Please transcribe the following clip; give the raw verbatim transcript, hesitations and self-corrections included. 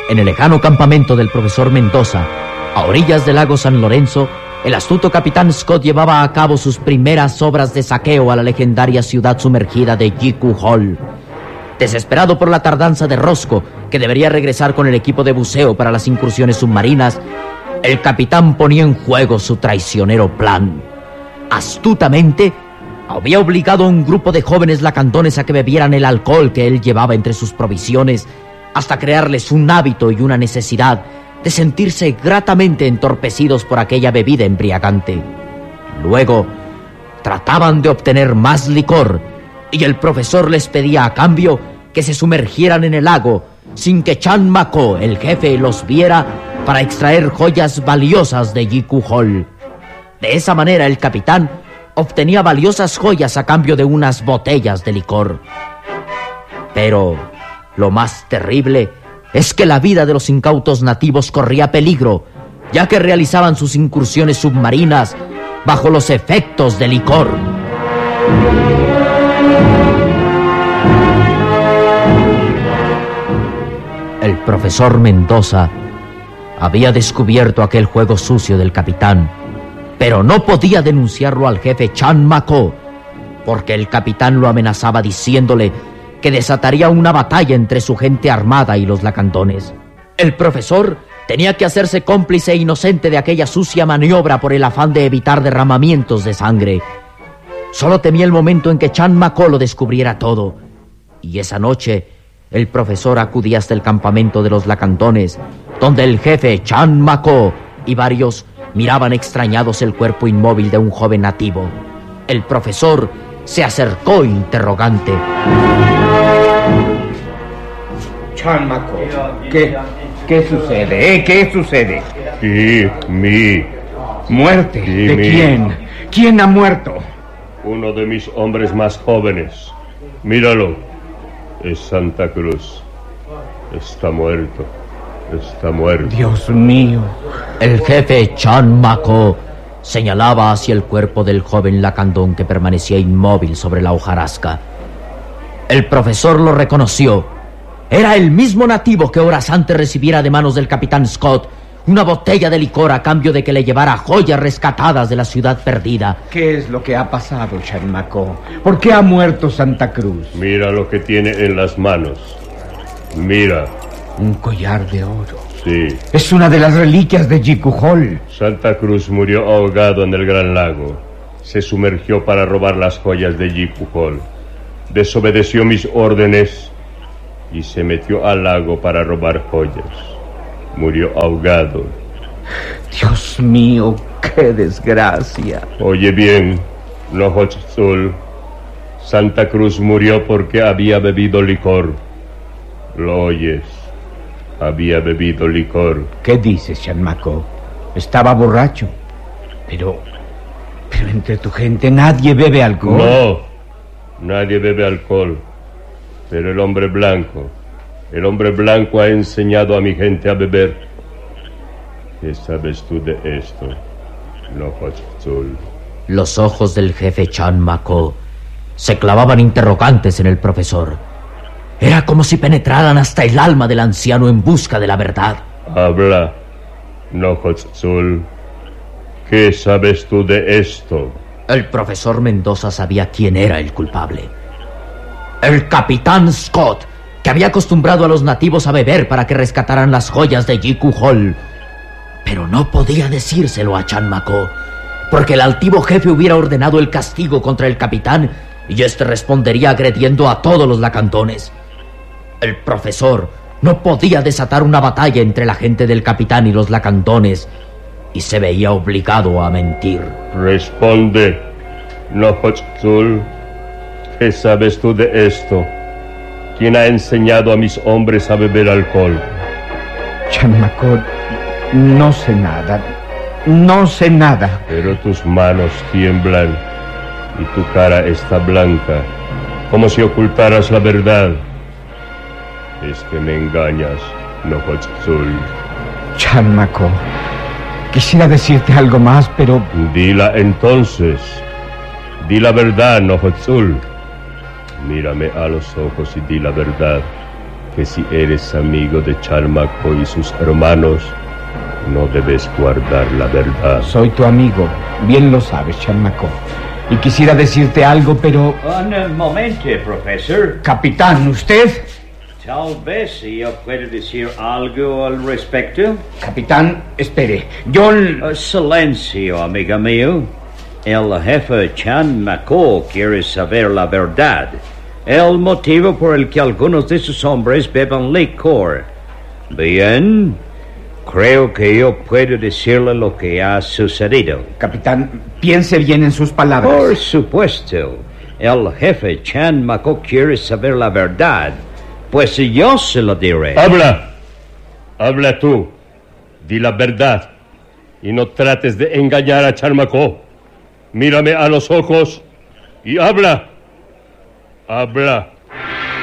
En el lejano campamento del profesor Mendoza, a orillas del lago San Lorenzo, el astuto capitán Scott llevaba a cabo sus primeras obras de saqueo a la legendaria ciudad sumergida de Jiku Hall. Desesperado por la tardanza de Roscoe, que debería regresar con el equipo de buceo para las incursiones submarinas, el capitán ponía en juego su traicionero plan. Astutamente, había obligado a un grupo de jóvenes lacandones a que bebieran el alcohol que él llevaba entre sus provisiones, hasta crearles un hábito y una necesidad de sentirse gratamente entorpecidos por aquella bebida embriagante. Luego, trataban de obtener más licor, y el profesor les pedía a cambio que se sumergieran en el lago sin que Chan Mako, el jefe, los viera, para extraer joyas valiosas de Jiku Hall. De esa manera el capitán obtenía valiosas joyas a cambio de unas botellas de licor. Pero lo más terrible es que la vida de los incautos nativos corría peligro, ya que realizaban sus incursiones submarinas bajo los efectos del licor. El profesor Mendoza había descubierto aquel juego sucio del capitán, pero no podía denunciarlo al jefe Chan Mako, porque el capitán lo amenazaba diciéndole que desataría una batalla entre su gente armada y los lacandones. El profesor tenía que hacerse cómplice e inocente de aquella sucia maniobra por el afán de evitar derramamientos de sangre. Solo temía el momento en que Chan Mako lo descubriera todo, y esa noche el profesor acudía hasta el campamento de los lacandones, donde el jefe Chan Mako y varios miraban extrañados el cuerpo inmóvil de un joven nativo. El profesor se acercó interrogante. Chan Mako, ¿qué, qué sucede? ¿Eh? ¿Qué sucede? Sí, mi. ¿Muerte? Sí, ¿De mi. quién? ¿Quién ha muerto? Uno de mis hombres más jóvenes. Míralo. Es Santa Cruz. Está muerto. Está muerto. Dios mío. El jefe Chan Mako señalaba hacia el cuerpo del joven lacandón que permanecía inmóvil sobre la hojarasca. El profesor lo reconoció. Era el mismo nativo que horas antes recibiera de manos del capitán Scott una botella de licor a cambio de que le llevara joyas rescatadas de la ciudad perdida. ¿Qué es lo que ha pasado, Chan Mako? ¿Por qué ha muerto Santa Cruz? Mira lo que tiene en las manos. Mira. Un collar de oro. Sí. Es una de las reliquias de Jiku Hall. Santa Cruz murió ahogado en el Gran Lago. Se sumergió para robar las joyas de Jiku Hall. Desobedeció mis órdenes y se metió al lago para robar joyas. Murió ahogado. Dios mío, qué desgracia. Oye bien, Nohotzul. Santa Cruz murió porque había bebido licor. ¿Lo oyes? Había bebido licor. ¿Qué dices, Chan Mako? Estaba borracho. Pero... Pero entre tu gente nadie bebe alcohol. No, nadie bebe alcohol. Pero el hombre blanco... El hombre blanco ha enseñado a mi gente a beber. ¿Qué sabes tú de esto, Nohotzul? Los ojos del jefe Chan Mako se clavaban interrogantes en el profesor. Era como si penetraran hasta el alma del anciano en busca de la verdad. Habla, Nohotzul. ¿Qué sabes tú de esto? El profesor Mendoza sabía quién era el culpable. El capitán Scott, que había acostumbrado a los nativos a beber para que rescataran las joyas de Jiku Hall. Pero no podía decírselo a Chan Mako, porque el altivo jefe hubiera ordenado el castigo contra el capitán y este respondería agrediendo a todos los lacandones. El profesor no podía desatar una batalla entre la gente del capitán y los lacandones y se veía obligado a mentir. Responde, Nohotzul. ¿Qué sabes tú de esto? ¿Quién ha enseñado a mis hombres a beber alcohol? Chan Mako, no sé nada. No sé nada. Pero tus manos tiemblan y tu cara está blanca, como si ocultaras la verdad. Es que me engañas, Nohotzul. Chan Mako, quisiera decirte algo más, pero... Dila entonces. Di la verdad, Nohotzul. Mírame a los ojos y di la verdad. que si eres amigo de Charmaco y sus hermanos, no debes guardar la verdad. Soy tu amigo, bien lo sabes, Charmaco. Y quisiera decirte algo, pero... Un momento, profesor. Capitán, ¿usted? Tal vez yo pueda decir algo al respecto. Capitán, espere. Yo... Uh, silencio, amigo mío. El jefe Charmaco quiere saber la verdad. El motivo por el que algunos de sus hombres beben licor. Bien, creo que yo puedo decirle lo que ha sucedido. Capitán, piense bien en sus palabras. Por supuesto, el jefe Charmaco quiere saber la verdad, pues yo se lo diré. ¡Habla! Habla tú. Di la verdad. Y no trates de engañar a Charmaco. Mírame a los ojos y habla. Habla.